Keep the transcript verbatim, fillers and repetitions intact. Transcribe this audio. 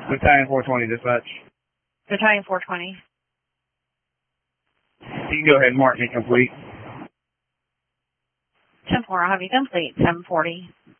Battalion four twenty, dispatch. Battalion four twenty. You can go ahead and mark me complete. ten four, I'll have you complete, seven forty.